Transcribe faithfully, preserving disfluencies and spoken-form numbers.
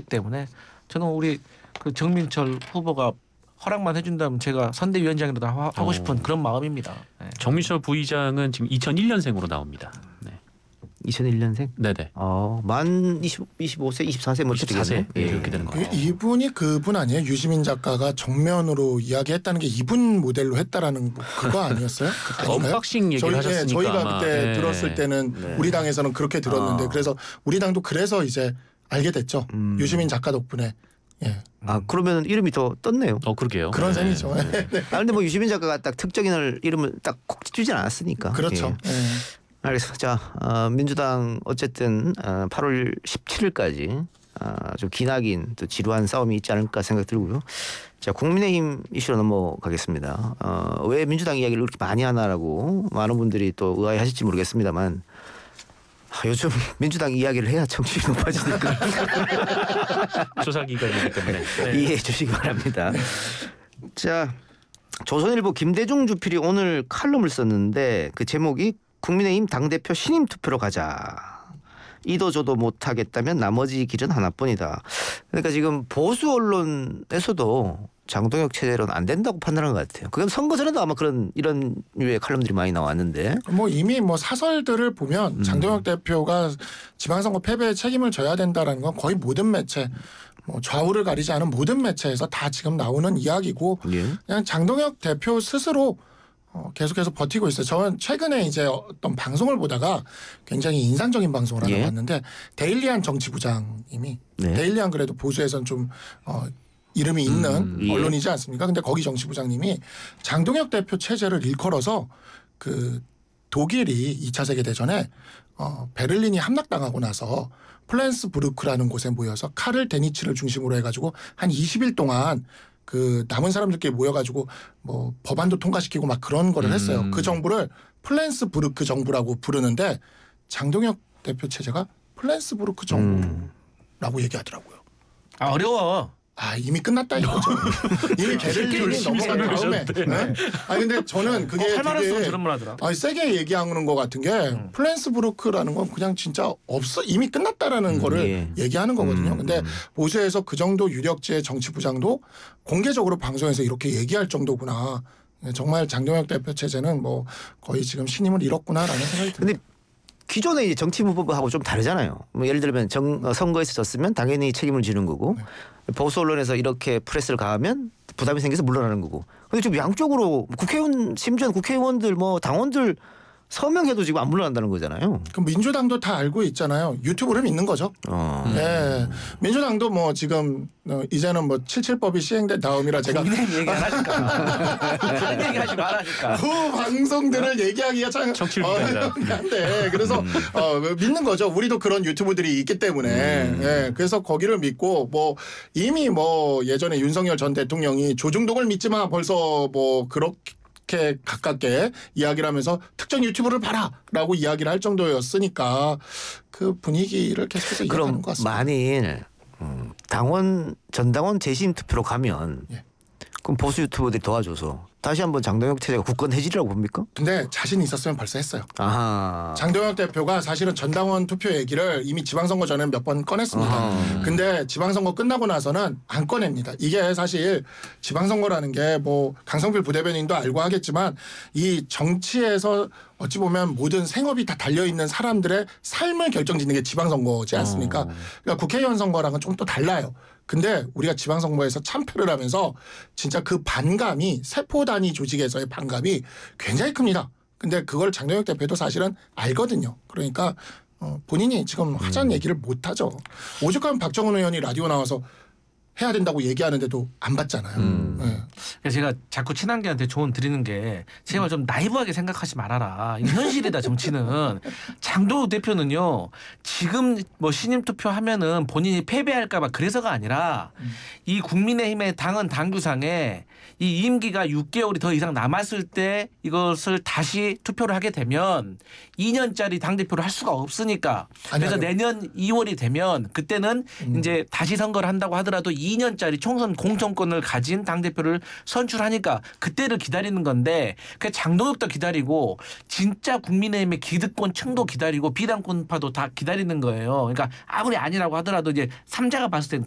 때문에 저는 우리 그 정민철 후보가 허락만 해준다면 제가 선대위원장이라도 하, 하고 싶은 어. 그런 마음입니다. 네. 정민철 부의장은 지금 이천일 년생으로 나옵니다. 네. 이천일 년생? 네네. 어, 만 이십, 이십오 세, 이십사 세 뭐 이십사 세 예. 이렇게 되는 거예요. 이분이 그분 아니에요? 유시민 작가가 정면으로 이야기했다는 게 이분 모델로 했다라는 그거 아니었어요? 언박싱 얘기를 저희, 하셨으니까 저희가 아마. 그때 네. 들었을 때는 네. 우리 당에서는 그렇게 들었는데 아. 그래서 우리 당도 그래서 이제 알게 됐죠. 음. 유시민 작가 덕분에. 예. 아 그러면 이름이 더 떴네요. 어 그러게요. 그런 네. 셈이죠. 네. 네. 아 근데 뭐 유시민 작가가 딱 특정인을 이름을 딱 콕 주진 않았으니까. 그렇죠. 예. 예. 알겠습니다. 자 어, 민주당 어쨌든 어, 팔월 십칠일까지 어, 좀 기나긴 또 지루한 싸움이 있지 않을까 생각 들고요. 자 국민의힘 이슈로 넘어가겠습니다. 어, 왜 민주당 이야기를 그렇게 많이 하나라고 많은 분들이 또 의아해하실지 모르겠습니다만. 아, 요즘 민주당 이야기를 해야 정신이 높아지니까 조사 기간이기 때문에 네. 이해해 주시기 바랍니다. 자 조선일보 김대중 주필이 오늘 칼럼을 썼는데 그 제목이 국민의힘 당대표 신임 투표로 가자. 이도 저도 못하겠다면 나머지 길은 하나뿐이다. 그러니까 지금 보수 언론에서도 장동혁 체제로는 안 된다고 판단한 것 같아요. 그건 선거 전에도 아마 그런 이런 류의 칼럼들이 많이 나왔는데. 뭐 이미 뭐 사설들을 보면 음. 장동혁 대표가 지방선거 패배에 책임을 져야 된다라는 건 거의 모든 매체, 뭐 좌우를 가리지 않은 모든 매체에서 다 지금 나오는 이야기고 예. 그냥 장동혁 대표 스스로 어, 계속해서 버티고 있어요. 저는 최근에 이제 어떤 방송을 보다가 굉장히 인상적인 방송을 하나 예. 봤는데 데일리안 정치부장님이 네. 데일리안 그래도 보수에선 좀 어, 이름이 있는 음, 예. 언론이지 않습니까? 근데 거기 정치부장님이 장동혁 대표 체제를 일컬어서 그 독일이 이 차 세계대전에 어, 베를린이 함락당하고 나서 플랜스부르크라는 곳에 모여서 카를 데니츠를 중심으로 해가지고 한 이십 일 동안 그 남은 사람들끼리 모여가지고 뭐 법안도 통과시키고 막 그런 거를 했어요. 음. 그 정부를 플랜스부르크 정부라고 부르는데 장동혁 대표 체제가 플랜스부르크 정부라고 음. 얘기하더라고요. 아 어려워. 아 이미 끝났다 이거죠. 이미 베를린이 넘어간 다음에. 네? 아 근데 저는 그게 어, 할 말없으면 되게 저런 말 하더라. 아 세게 얘기하는 것 같은 게 음. 플랜스부르크라는 건 그냥 진짜 없어 이미 끝났다라는 음, 거를 예. 얘기하는 거거든요. 음, 근데 음. 보수에서 그 정도 유력지의 정치부장도 공개적으로 방송에서 이렇게 얘기할 정도구나. 정말 장동혁 대표 체제는 뭐 거의 지금 신임을 잃었구나라는 생각이 듭니다. 근데 기존의 이제 정치부하고 좀 다르잖아요. 뭐 예를 들면 정, 어, 선거에서 졌으면 당연히 책임을 지는 거고 네. 보수 언론에서 이렇게 프레스를 가하면 부담이 생겨서 물러나는 거고. 근데 지금 양쪽으로 국회의원 심지어 국회의원들 뭐 당원들 서명해도 지금 안 물러난다는 거잖아요. 그럼 민주당도 다 알고 있잖아요. 유튜브를 믿는 거죠. 어. 예. 민주당도 뭐 지금 어, 이제는 뭐 칠칠법이 시행된 다음이라 제가 국민의힘 얘기 안 하니까. 그런 얘기 하지 말라니까. 그 방송들을 얘기하기가 참 청취율 한데 그래서 어, 믿는 거죠. 우리도 그런 유튜브들이 있기 때문에 음. 예, 그래서 거기를 믿고 뭐 이미 뭐 예전에 윤석열 전 대통령이 조중동을 믿지 마 벌써 뭐 그렇게 이렇게 가깝게 이야기를 하면서 특정 유튜브를 봐라라고 이야기를 할 정도였으니까 그 분위기를 계속해서 이해하는 그럼 것 같습니다. 만일 음, 당원 전당원 재심 투표로 가면 예. 그럼 보수 유튜버들이 도와줘서 다시 한번 장동혁 체제가 국권 해지라고 봅니까? 근데 자신 있었으면 벌써 했어요. 아하. 장동혁 대표가 사실은 전당원 투표 얘기를 이미 지방선거 전에 몇 번 꺼냈습니다. 아하. 근데 지방선거 끝나고 나서는 안 꺼냅니다. 이게 사실 지방선거라는 게 뭐 강성필 부대변인도 알고 하겠지만 이 정치에서 어찌 보면 모든 생업이 다 달려있는 사람들의 삶을 결정짓는 게 지방선거지 않습니까? 어. 그러니까 국회의원 선거랑은 좀 또 달라요. 근데 우리가 지방선거에서 참패를 하면서 진짜 그 반감이 세포 단위 조직에서의 반감이 굉장히 큽니다. 근데 그걸 장동혁 대표도 사실은 알거든요. 그러니까 어 본인이 지금 하자는 얘기를 못하죠. 오죽하면 박정훈 의원이 라디오 나와서 해야 된다고 얘기하는데도 안 받잖아요. 음. 네. 그래서 제가 자꾸 친한계한테 조언 드리는 게 제발 좀 나이브하게 생각하지 말아라. 이게 현실이다 정치는. 장동혁 대표는요. 지금 뭐 신임 투표하면은 본인이 패배할까 봐 그래서가 아니라 음. 이 국민의힘의 당헌 당규상에 이 임기가 육 개월이 더 이상 남았을 때 이것을 다시 투표를 하게 되면 이 년짜리 당대표를 할 수가 없으니까. 아니, 그래서 아니. 내년 이월이 되면 그때는 음. 이제 다시 선거를 한다고 하더라도 이 년짜리 총선 공천권을 가진 당대표를 선출하니까 그때를 기다리는 건데 그 장동혁도 기다리고 진짜 국민의힘의 기득권 층도 기다리고 비당권파도 다 기다리는 거예요. 그러니까 아무리 아니라고 하더라도 이제 삼자가 봤을 땐